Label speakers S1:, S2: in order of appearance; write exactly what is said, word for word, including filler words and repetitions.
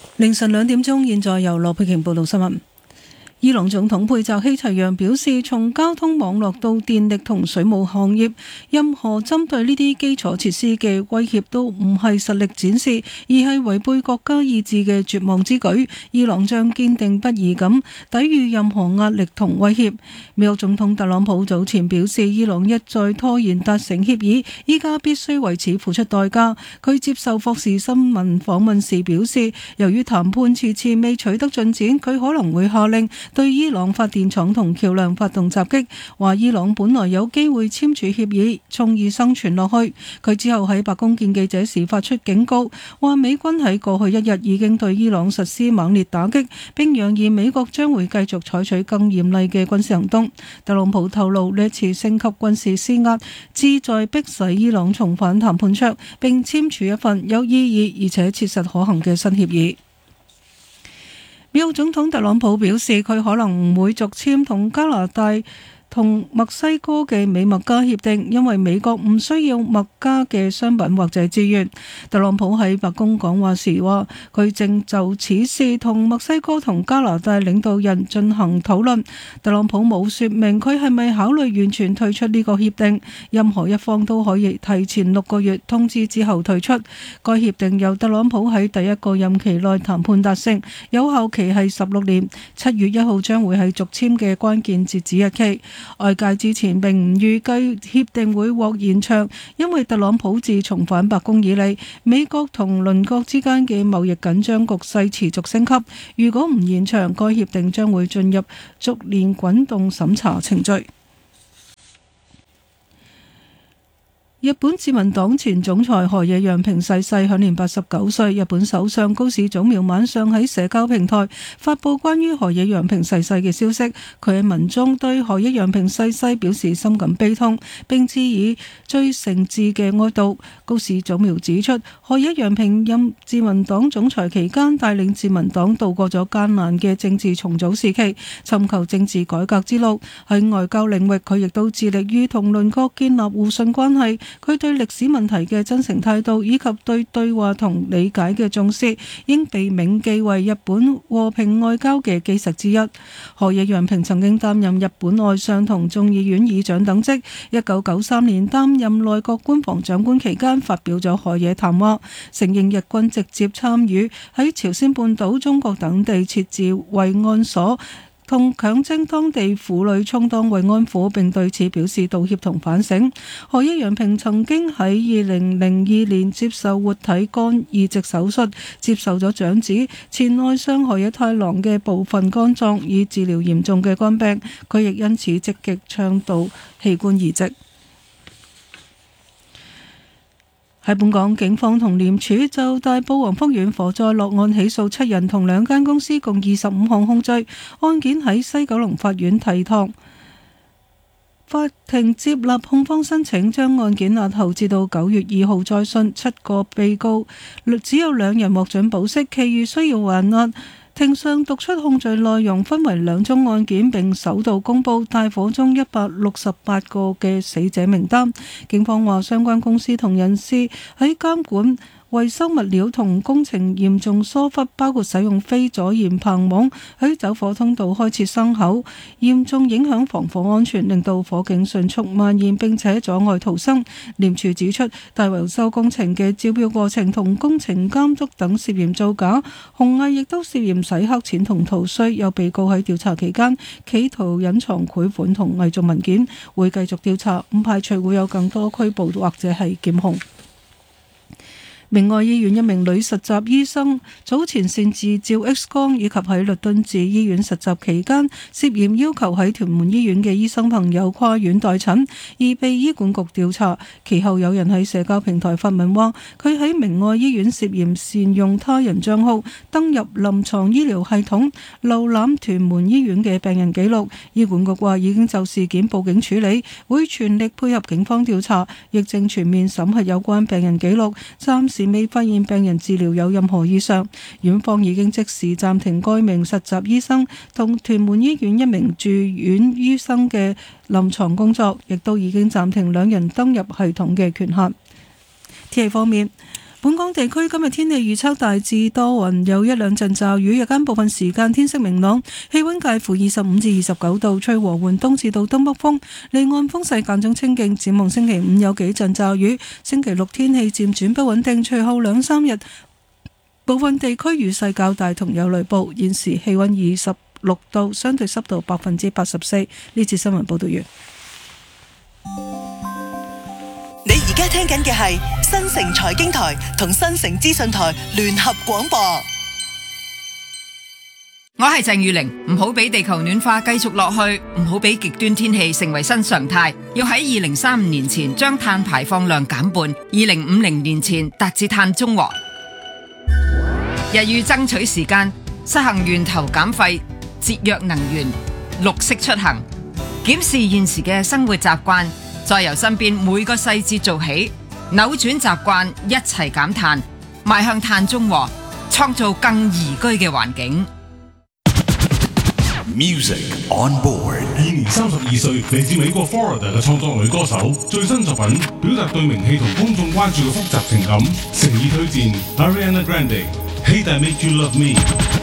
S1: 凌晨兩點鐘，現在由羅佩瓊報道新聞。伊朗總統佩澤希齊揚表示，從交通網絡到電力同水務行業，任何針對呢啲基礎設施嘅威脅都唔係實力展示，而係違背國家意志嘅絕望之舉。伊朗將堅定不移咁抵禦任何壓力同威脅。美國總統特朗普早前表示，伊朗一再拖延達成協議，依家必須為此付出代價。佢接受霍士新聞訪問時表示，由於談判遲遲未取得進展，佢可能會下令對伊朗發電廠同橋樑發動襲擊，話伊朗本來有機會簽署協議，從而生存落去。佢之後喺白宮見記者時發出警告，話美軍喺過去一日已經對伊朗實施猛烈打擊，並揚言美國將會繼續採取更嚴厲嘅軍事行動。特朗普透露，呢次升級軍事施壓，旨在迫使伊朗重返談判桌，並簽署一份有意義而且切實可行嘅新協議。美國總統特朗普表示，佢可能唔會續簽同加拿大同墨西哥嘅美墨加協定，因為美國唔需要墨加嘅商品或者資源。特朗普喺白宮講話時話，佢正就此事同墨西哥同加拿大領導人進行討論。特朗普冇說明佢係咪考慮完全退出呢個協定，任何一方都可以提前六個月通知之後退出。該協定由特朗普喺第一個任期內談判達成，有效期係十六年，七月一號將會係續簽嘅關鍵截止日期。外界之前並唔預計協定會獲延長，因為特朗普自重返白宮以嚟，美國同鄰國之間嘅貿易緊張局勢持續升級。如果唔延長，該協定將會進入逐年滾動審查程序。日本自民黨前總裁河野洋平逝世，享年八十九歲。日本首相高市早苗晚上喺社交平台發布關於河野洋平逝世嘅消息，佢喺文中對河野洋平逝世表示深感悲痛，並致以最誠摯嘅哀悼。高市早苗指出，河野洋平任自民黨總裁期間，帶領自民黨度過咗艱難嘅政治重組時期，尋求政治改革之路。喺外交領域，佢亦都致力於同鄰國建立互信關係。佢對歷史問題嘅真誠態度以及對對話同理解嘅重視，應被銘記為日本和平外交嘅基石之一。河野洋平曾經擔任日本外相同眾議院議長等職，一九九三年擔任內閣官房長官期間發表咗河野談話，承認日軍直接參與喺朝鮮半島、中國等地設置慰安所，同強徵當地婦女充當慰安婦，並對此表示道歉同反省。河野洋平曾經喺二零零二年接受活體肝移植手術，接受咗長子前外相河野太郎嘅部分肝臟，以治療嚴重嘅肝病。佢亦因此積極倡導器官移植。喺本港，警方同廉署就大埔黃福苑火災落案起訴七人同兩間公司，共二十五項控罪。案件喺西九龍法院提堂，法庭接納控方申請，將案件押後至到九月二號再訊。七個被告只有兩人獲准保釋，其餘需要還押。庭上讀出控罪內容，分為兩宗案件，並首度公布大火中一百六十八個嘅死者名單。警方話，相關公司同人士喺監管、維修物料同工程嚴重疏忽，包括使用非阻燃棚網喺走火通道開設生口，嚴重影響防火安全，令到火警迅速蔓延並且阻礙逃生。廉署指出，大維修工程嘅招標過程同工程監督等涉嫌造假，紅藝亦都涉嫌洗黑錢同逃稅。有被告喺調查期間企圖隱藏賄款同偽造文件，會繼續調查，唔排除會有更多拘捕或者係檢控。明愛醫院一名女實習醫生早前擅自照 X 光，以及喺律敦治醫院實習期間涉嫌要求喺屯門醫院嘅醫生朋友跨院代診，而被醫管局調查。其後有人喺社交平台發文話，佢喺明愛醫院涉嫌善用他人賬號登入臨床醫療系統，瀏覽屯門醫院嘅病人記錄。醫管局話已經就事件報警處理，會全力配合警方調查，亦正全面審核有關病人記錄，暫時未發現病人治療有任何異常。院方已經即時暫停該名實習醫生同屯門醫院一名住院醫生嘅臨床工作，亦都已經暫停兩人登入系統嘅權限。天氣方面， 本港地區今日天氣預測大致多雲，有一兩陣驟雨，日間部分時間天色明朗，氣溫介乎二十五至二十九度，吹和緩東至到東北風，離岸風勢間中清勁。展望星期五有幾陣驟雨，星期六天氣漸轉不穩定，隨後兩三日部分地區雨勢較大同有雷暴。現時氣溫二十六度，相對濕度百分之八十四。呢次新聞報道完。
S2: 你而家聽緊嘅係新城財經台同新城資訊台聯合廣播。
S3: 我係鄭裕玲，唔好俾地球暖化繼續落去，唔好俾極端天氣成為新常態，要喺二零三五年前將碳排放量減半，二零五零年前達至碳中和。日欲爭取時間，實行源頭減廢、節約能源、綠色出行，檢視現時嘅生活習慣，再由身邊每個細節做起，扭轉習慣，一齊減碳，邁向碳中和，創造更宜居嘅環境。
S4: Music on board。
S5: 現年三十二歲，嚟自美國 Florida 嘅創作女歌手，最新作品表達對名氣同公眾關注嘅複雜情感，誠意推薦 Ariana Grande，Hate I Make You Love Me。